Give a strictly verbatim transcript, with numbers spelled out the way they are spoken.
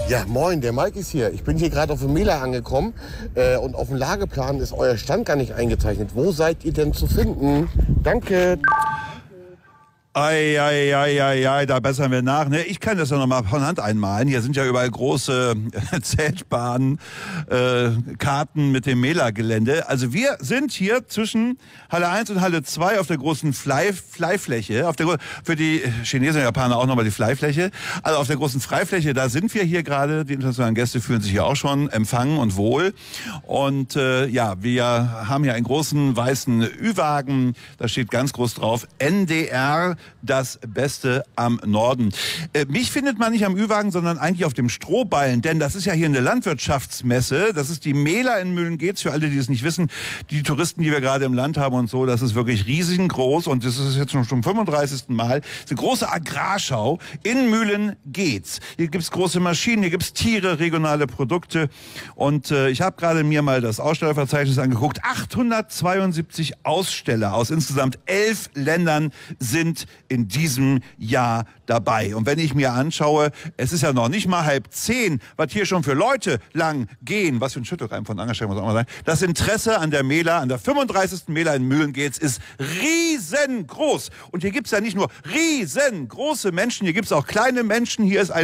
Ja, moin, der Mike ist hier. Ich bin hier gerade auf dem Mela angekommen äh, und auf dem Lageplan ist euer Stand gar nicht eingezeichnet. Wo seid ihr denn zu finden? Danke. Ei, ei, ei, ei, ei, da bessern wir nach. Ne? Ich kann das ja noch mal von Hand einmalen. Hier sind ja überall große äh, Zeltbahnen, äh, Karten mit dem Mela-Gelände. Also wir sind hier zwischen Halle eins und Halle zwei auf der großen Fly, Flyfläche. Auf der, für die Chinesen und Japaner auch nochmal die Flyfläche. Also auf der großen Freifläche, da sind wir hier gerade. Die internationalen Gäste fühlen sich hier auch schon empfangen und wohl. Und äh, ja, wir haben hier einen großen weißen Ü-Wagen. Da steht ganz groß drauf, N D R, das Beste am Norden. Äh, mich findet man nicht am Ü-Wagen, sondern eigentlich auf dem Strohballen, denn das ist ja hier eine Landwirtschaftsmesse. Das ist die Mela in Mühlengeetz, für alle, die es nicht wissen. Die Touristen, die wir gerade im Land haben und so, das ist wirklich riesengroß und das ist jetzt schon zum fünfunddreißigsten Mal. Das ist eine große Agrarschau in Mühlengeetz. Hier gibt's große Maschinen, hier gibt's Tiere, regionale Produkte und äh, ich habe gerade mir mal das Ausstellerverzeichnis angeguckt. achthundertzweiundsiebzig Aussteller aus insgesamt elf Ländern sind in diesem Jahr dabei. Und wenn ich mir anschaue, es ist ja noch nicht mal halb zehn, was hier schon für Leute lang gehen, was für ein Schüttelreim von Angerstein muss auch mal sein, das Interesse an der Mela, an der fünfunddreißigsten Mela in Mühlengeetz ist riesengroß. Und hier gibt's ja nicht nur riesengroße Menschen, hier gibt's auch kleine Menschen, hier ist ein